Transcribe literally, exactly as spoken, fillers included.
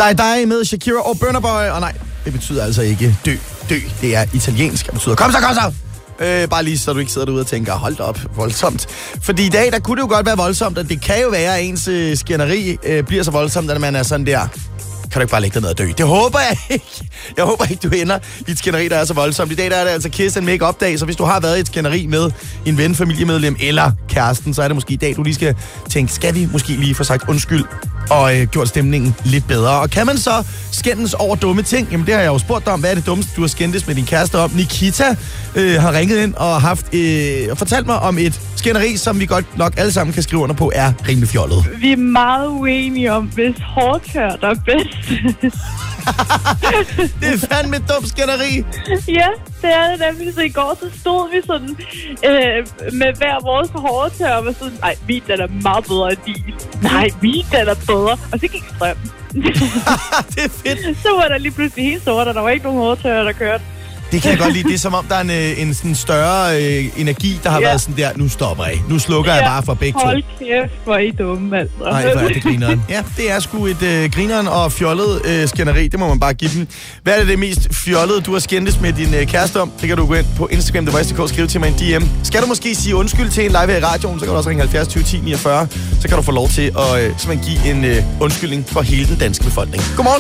dig dig med Shakira og Burna Boy. Og nej, det betyder altså ikke dø, dø. Det er italiensk, det betyder kom så, kom så. Øh, bare lige så du ikke sidder derude og tænker, hold da op, voldsomt. Fordi i dag, der kunne det jo godt være voldsomt, og det kan jo være, at ens øh, skænderi øh, bliver så voldsomt, at man er sådan der, kan du ikke bare lægge dig ned og dø? Det håber jeg ikke. Jeg håber ikke, du ender i et skænderi, der er så voldsomt. I dag der er det altså Kiss and Make Up-dag, så hvis du har været i et skænderi med en ven, familiemedlem eller kæresten, så er det måske i dag, du lige skal tænke, skal vi måske lige få sagt undskyld og øh, gjort stemningen lidt bedre. Og kan man så skændes over dumme ting? Jamen det har jeg jo spurgt dig om. Hvad er det dummeste, du har skændtes med din kæreste om? Nikita øh, har ringet ind og haft øh, og fortalt mig om et skænderi, som vi godt nok alle sammen kan skrive under på, er rimelig fjollet. Vi er meget uenige om, hvis hårdtør der er bedst. Det er fandme et dumt skænderi. Ja, det er det nemlig. Så i går så stod vi sådan øh, med hver vores hårdtør og var sådan, nej, min den er meget bedre end din. Nej, min den er bedre. Og så gik strømmen. Det er fedt. Så var der lige pludselig helt sort, og der var ikke nogen hårdtør, der kørte. Det kan jeg godt lide. Det er som om, der er en, en sådan større øh, energi, der har ja. været sådan der, nu stopper jeg. Nu slukker ja. jeg bare for begge to. Hold kæft, hvor er I dumme, altså. Nej, hvor er det grineren. Ja, det er sgu et øh, grineren og fjollet øh, skænderi. Det må man bare give dem. Hvad er det det mest fjollede, du har skændtes med din øh, kæreste om? Det kan du gå ind på Instagram, The Voice punktum d k, skrive til mig en D M. Skal du måske sige undskyld til en live her i radioen, så kan du også ringe halvfjerds tyve ti niogfyrre. Så kan du få lov til at øh, simpelthen give en øh, undskyldning for hele den danske befolkning. Godmorgen.